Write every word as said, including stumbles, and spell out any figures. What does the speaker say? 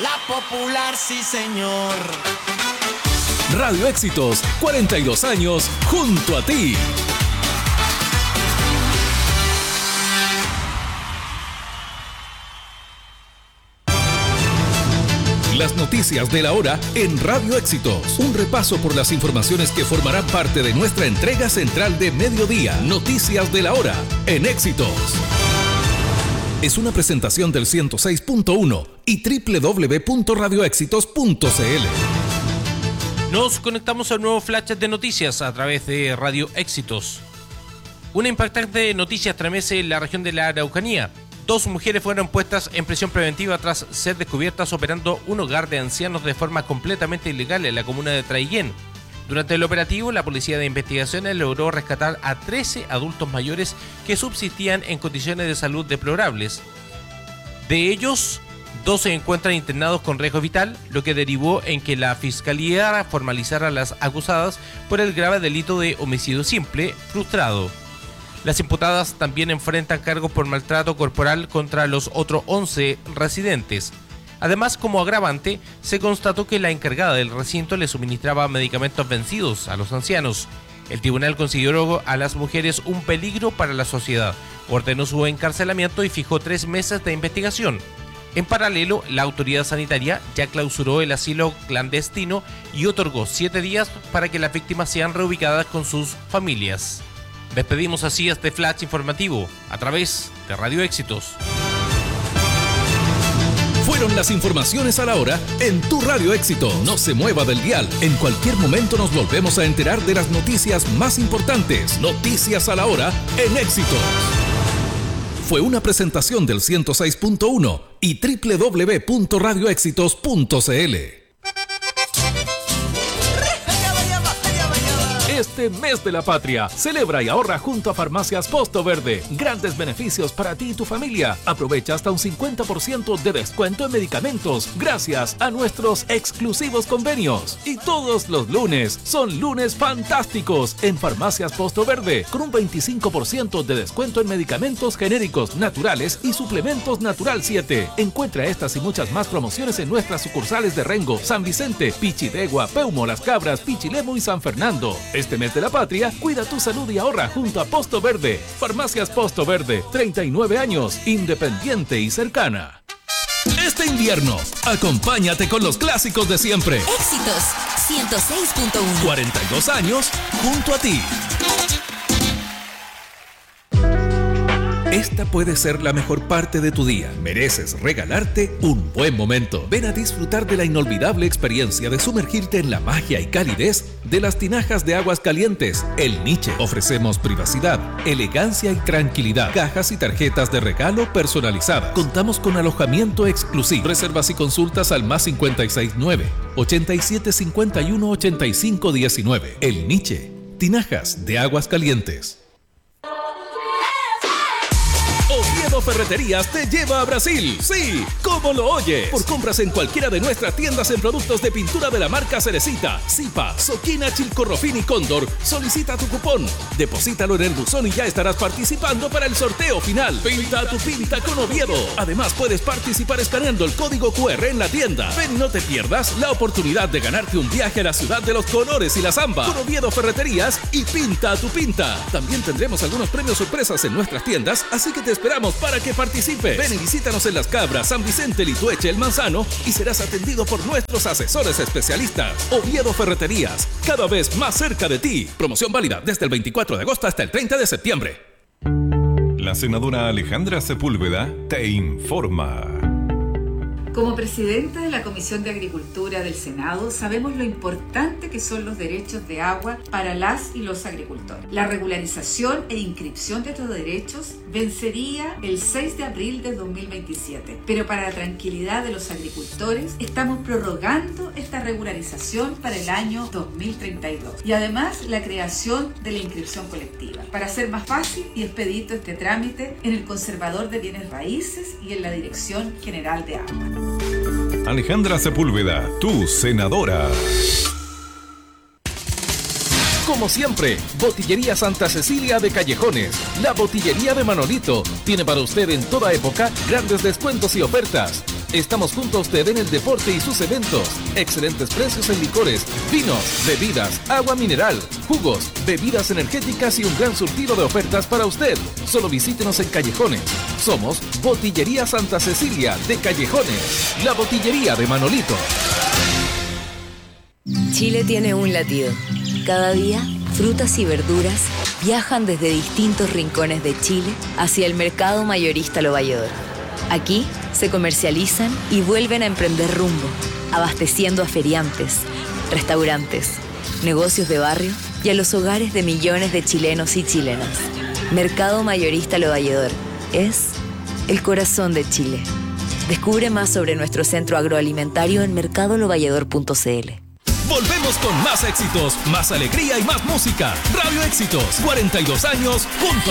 La Popular, sí señor. Radio Éxitos, cuarenta y dos años junto a ti. Las noticias de la hora en Radio Éxitos. Un repaso por las informaciones que formarán parte de nuestra entrega central de mediodía. Noticias de la hora en Éxitos. Es una presentación del ciento seis punto uno y doble u doble u doble u punto radio éxitos punto c l. Nos conectamos al nuevo flash de noticias a través de Radio Éxitos. Una impactante noticia estremece en la región de la Araucanía. Dos mujeres fueron puestas en prisión preventiva tras ser descubiertas operando un hogar de ancianos de forma completamente ilegal en la comuna de Traiguén. Durante el operativo, la Policía de Investigaciones logró rescatar a trece adultos mayores que subsistían en condiciones de salud deplorables. De ellos, dos se encuentran internados con riesgo vital, lo que derivó en que la Fiscalía formalizara a las acusadas por el grave delito de homicidio simple frustrado. Las imputadas también enfrentan cargos por maltrato corporal contra los otros once residentes. Además, como agravante, se constató que la encargada del recinto le suministraba medicamentos vencidos a los ancianos. El tribunal consideró a las mujeres un peligro para la sociedad, ordenó su encarcelamiento y fijó tres meses de investigación. En paralelo, la autoridad sanitaria ya clausuró el asilo clandestino y otorgó siete días para que las víctimas sean reubicadas con sus familias. Despedimos así este flash informativo a través de Radio Éxitos. Fueron las informaciones a la hora en tu Radio Éxitos. No se mueva del dial. En cualquier momento nos volvemos a enterar de las noticias más importantes. Noticias a la hora en Éxitos. Fue una presentación del ciento seis punto uno y doble u doble u doble u punto radio éxitos punto c l. Este mes de la patria, celebra y ahorra junto a Farmacias Posto Verde. Grandes beneficios para ti y tu familia. Aprovecha hasta un cincuenta por ciento de descuento en medicamentos gracias a nuestros exclusivos convenios. Y todos los lunes son lunes fantásticos en Farmacias Posto Verde, con un veinticinco por ciento de descuento en medicamentos genéricos, naturales y suplementos Natural siete. Encuentra estas y muchas más promociones en nuestras sucursales de Rengo, San Vicente, Pichidegua, Peumo, Las Cabras, Pichilemu y San Fernando. Este mes de la patria, cuida tu salud y ahorra junto a Posto Verde. Farmacias Posto Verde, treinta y nueve años, independiente y cercana. Este invierno, acompáñate con los clásicos de siempre. Éxitos ciento seis punto uno. cuarenta y dos años junto a ti. Esta puede ser la mejor parte de tu día. Mereces regalarte un buen momento. Ven a disfrutar de la inolvidable experiencia de sumergirte en la magia y calidez de las tinajas de aguas calientes. El Niche. Ofrecemos privacidad, elegancia y tranquilidad. Cajas y tarjetas de regalo personalizadas. Contamos con alojamiento exclusivo. Reservas y consultas al más cincuenta y seis nueve, ochenta y siete cincuenta y uno, ochenta y cinco diecinueve. El Niche. Tinajas de aguas calientes. Oviedo Ferreterías te lleva a Brasil. Sí, como lo oyes. Por compras en cualquiera de nuestras tiendas en productos de pintura de la marca Cerecita, Zipa, Soquina, Chilcorrofín y Cóndor, solicita tu cupón. Deposítalo en el buzón y ya estarás participando para el sorteo final. Pinta tu pinta con Oviedo. Además, puedes participar escaneando el código cu erre en la tienda. Ven y no te pierdas la oportunidad de ganarte un viaje a la ciudad de los colores y la samba con Oviedo Ferreterías y Pinta tu pinta. También tendremos algunos premios sorpresas en nuestras tiendas, así que te esperamos para que participes. Ven y visítanos en Las Cabras, San Vicente, Litueche, El Manzano y serás atendido por nuestros asesores especialistas. Oviedo Ferreterías, cada vez más cerca de ti. Promoción válida desde el veinticuatro de agosto hasta el treinta de septiembre. La senadora Alejandra Sepúlveda te informa. Como presidenta de la Comisión de Agricultura del Senado, sabemos lo importante que son los derechos de agua para las y los agricultores. La regularización e inscripción de estos derechos vencería el seis de abril de dos mil veintisiete, pero para la tranquilidad de los agricultores estamos prorrogando esta regularización para el año dos mil treinta y dos y además la creación de la inscripción colectiva para hacer más fácil y expedito este trámite en el Conservador de Bienes Raíces y en la Dirección General de Agua. Alejandra Sepúlveda, tu senadora. Como siempre, Botillería Santa Cecilia de Callejones, la botillería de Manolito, tiene para usted en toda época grandes descuentos y ofertas. Estamos junto a usted en el deporte y sus eventos. Excelentes precios en licores, vinos, bebidas, agua mineral, jugos, bebidas energéticas y un gran surtido de ofertas para usted. Solo visítenos en Callejones. Somos Botillería Santa Cecilia de Callejones, la botillería de Manolito. Chile tiene un latido. Cada día, frutas y verduras viajan desde distintos rincones de Chile hacia el mercado mayorista Lo Valledor. Aquí se comercializan y vuelven a emprender rumbo, abasteciendo a feriantes, restaurantes, negocios de barrio y a los hogares de millones de chilenos y chilenas. Mercado Mayorista Lo Valledor es el corazón de Chile. Descubre más sobre nuestro centro agroalimentario en mercado lo valledor punto c l. Volvemos con más éxitos, más alegría y más música. Radio Éxitos, cuarenta y dos años juntos.